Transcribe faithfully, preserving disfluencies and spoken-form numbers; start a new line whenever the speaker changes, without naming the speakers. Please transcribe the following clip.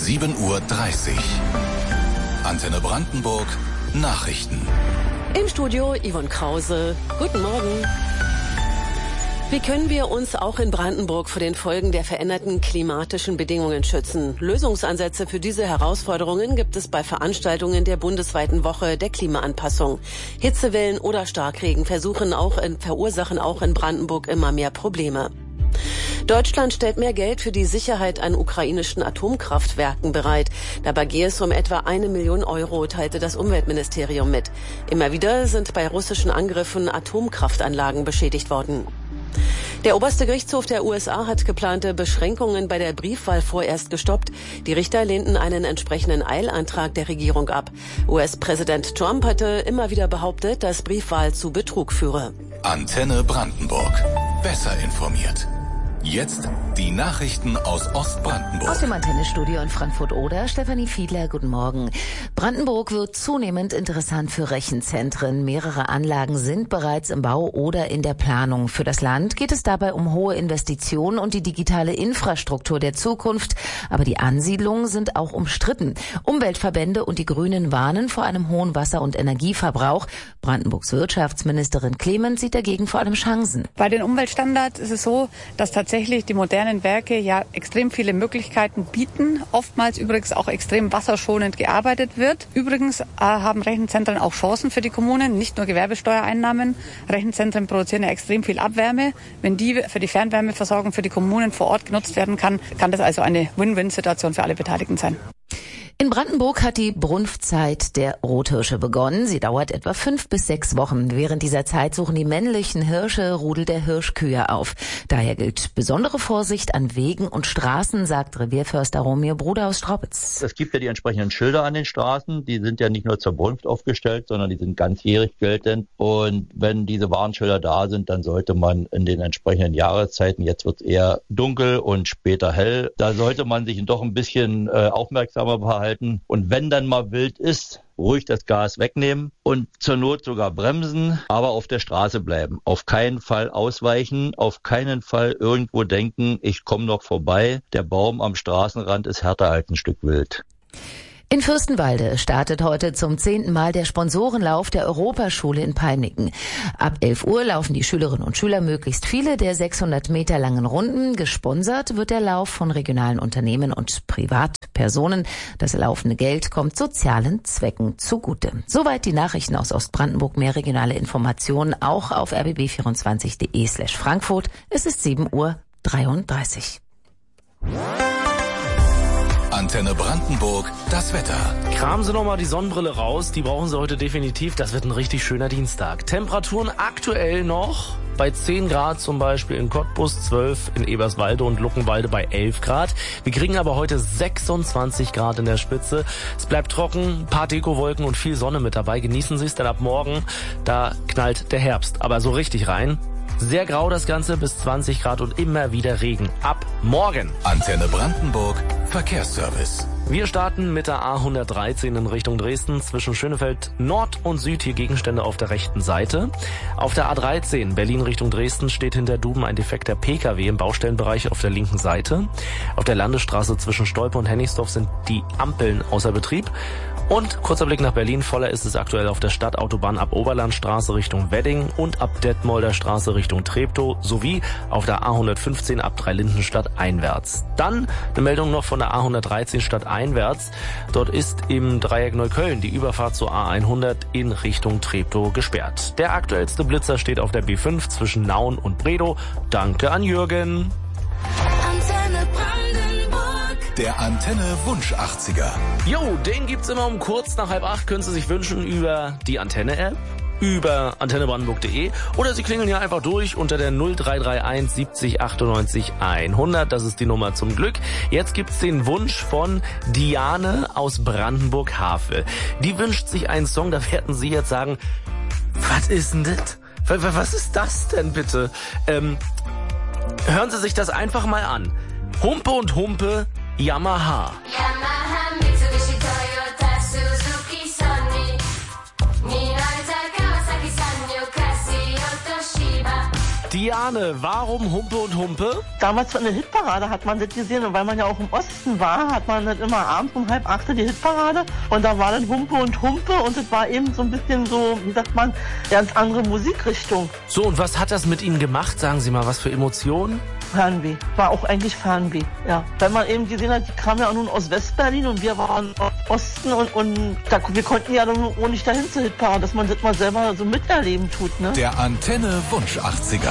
sieben Uhr dreißig. Antenne Brandenburg Nachrichten.
Im Studio Yvonne Krause. Guten Morgen. Wie können wir uns auch in Brandenburg vor den Folgen der veränderten klimatischen Bedingungen schützen? Lösungsansätze für diese Herausforderungen gibt es bei Veranstaltungen der bundesweiten Woche der Klimaanpassung. Hitzewellen oder Starkregen versuchen auch in, verursachen auch in Brandenburg immer mehr Probleme. Deutschland stellt mehr Geld für die Sicherheit an ukrainischen Atomkraftwerken bereit. Dabei gehe es um etwa eine Million Euro, teilte das Umweltministerium mit. Immer wieder sind bei russischen Angriffen Atomkraftanlagen beschädigt worden. Der oberste Gerichtshof der U S A hat geplante Beschränkungen bei der Briefwahl vorerst gestoppt. Die Richter lehnten einen entsprechenden Eilantrag der Regierung ab. U S-Präsident Trump hatte immer wieder behauptet, dass Briefwahl zu Betrug führe.
Antenne Brandenburg. Besser informiert. Jetzt die Nachrichten aus Ostbrandenburg.
Aus dem Antennestudio in Frankfurt-Oder, Stefanie Fiedler, guten Morgen. Brandenburg wird zunehmend interessant für Rechenzentren. Mehrere Anlagen sind bereits im Bau oder in der Planung. Für das Land geht es dabei um hohe Investitionen und die digitale Infrastruktur der Zukunft. Aber die Ansiedlungen sind auch umstritten. Umweltverbände und die Grünen warnen vor einem hohen Wasser- und Energieverbrauch. Brandenburgs Wirtschaftsministerin Clement sieht dagegen vor allem Chancen.
Bei den Umweltstandards ist es so, dass tatsächlich Tatsächlich die modernen Werke ja extrem viele Möglichkeiten bieten, oftmals übrigens auch extrem wasserschonend gearbeitet wird. Übrigens äh, haben Rechenzentren auch Chancen für die Kommunen, nicht nur Gewerbesteuereinnahmen. Rechenzentren produzieren ja extrem viel Abwärme. Wenn die für die Fernwärmeversorgung für die Kommunen vor Ort genutzt werden kann, kann das also eine Win-Win-Situation für alle Beteiligten sein.
In Brandenburg hat die Brunftzeit der Rothirsche begonnen. Sie dauert etwa fünf bis sechs Wochen. Während dieser Zeit suchen die männlichen Hirsche Rudel der Hirschkühe auf. Daher gilt besondere Vorsicht an Wegen und Straßen, sagt Revierförster Romir Bruder aus Straubitz.
Es gibt ja die entsprechenden Schilder an den Straßen. Die sind ja nicht nur zur Brunft aufgestellt, sondern die sind ganzjährig geltend. Und wenn diese Warnschilder da sind, dann sollte man in den entsprechenden Jahreszeiten, jetzt wird es eher dunkel und später hell, da sollte man sich doch ein bisschen äh, aufmerksamer behalten. Und wenn dann mal wild ist, ruhig das Gas wegnehmen und zur Not sogar bremsen, aber auf der Straße bleiben. Auf keinen Fall ausweichen, auf keinen Fall irgendwo denken, ich komme noch vorbei. Der Baum am Straßenrand ist härter als ein Stück Wild.
In Fürstenwalde startet heute zum zehnten Mal der Sponsorenlauf der Europaschule in Peinigen. Ab elf Uhr laufen die Schülerinnen und Schüler möglichst viele der sechshundert Meter langen Runden. Gesponsert wird der Lauf von regionalen Unternehmen und Privatpersonen. Das laufende Geld kommt sozialen Zwecken zugute. Soweit die Nachrichten aus Ostbrandenburg. Mehr regionale Informationen auch auf r b b vierundzwanzig punkt d e slash Frankfurt. Es ist sieben Uhr dreiunddreißig.
Antenne Brandenburg, das Wetter.
Kramen Sie noch mal die Sonnenbrille raus, die brauchen Sie heute definitiv. Das wird ein richtig schöner Dienstag. Temperaturen aktuell noch bei zehn Grad, zum Beispiel in Cottbus, zwölf in Eberswalde und Luckenwalde bei elf Grad. Wir kriegen aber heute sechsundzwanzig Grad in der Spitze. Es bleibt trocken, ein paar Dekowolken und viel Sonne mit dabei. Genießen Sie es, denn ab morgen, da knallt der Herbst. Aber so richtig rein. Sehr grau das Ganze, bis zwanzig Grad und immer wieder Regen. Ab morgen.
Antenne Brandenburg, Verkehrsservice.
Wir starten mit der A hundertdreizehn in Richtung Dresden. Zwischen Schönefeld Nord und Süd hier Gegenstände auf der rechten Seite. Auf der A dreizehn Berlin Richtung Dresden steht hinter Duben ein defekter P K W im Baustellenbereich auf der linken Seite. Auf der Landesstraße zwischen Stolpe und Hennigsdorf sind die Ampeln außer Betrieb. Und kurzer Blick nach Berlin, voller ist es aktuell auf der Stadtautobahn ab Oberlandstraße Richtung Wedding und ab Detmolder Straße Richtung Treptow sowie auf der A hundertfünfzehn ab Dreilindenstadt einwärts. Dann eine Meldung noch von der A hundertdreizehn stadteinwärts. Dort ist im Dreieck Neukölln die Überfahrt zur A hundert in Richtung Treptow gesperrt. Der aktuellste Blitzer steht auf der B fünf zwischen Nauen und Bredow. Danke an Jürgen.
Antenne Brandenburg. Der Antenne Wunsch achtziger.
Jo, den gibt's immer um kurz nach halb acht. Können Sie sich wünschen über die Antenne-App, über antenne brandenburg punkt de oder Sie klingeln hier einfach durch unter der null drei drei eins siebzig achtundneunzig hundert. Das ist die Nummer zum Glück. Jetzt gibt's den Wunsch von Diane aus Brandenburg-Havel. Die wünscht sich einen Song, da werden Sie jetzt sagen, was ist denn das? Was ist das denn bitte? Ähm, hören Sie sich das einfach mal an. Humpe und Humpe, Yamaha.
Yamaha, Mitsubishi, Toyota, Suzuki, Sony, Minolta, Kawasaki, Sanyo, Casio, Toshiba.
Diane, warum Humpe und Humpe?
Damals in der Hitparade hat man das gesehen und weil man ja auch im Osten war, hat man das immer abends um halb acht die Hitparade und da war dann Humpe und Humpe und es war eben so ein bisschen so, wie sagt man, ganz andere Musikrichtung.
So, und was hat das mit Ihnen gemacht? Sagen Sie mal, was für Emotionen?
Fernweh. War auch eigentlich Fernweh, ja. Weil man eben gesehen hat, die kamen ja nun aus Westberlin und wir waren aus Osten und, und da, wir konnten ja dann auch nicht dahin zur Hitparade, dass man das mal selber so miterleben tut, ne?
Der Antenne Wunsch achtziger.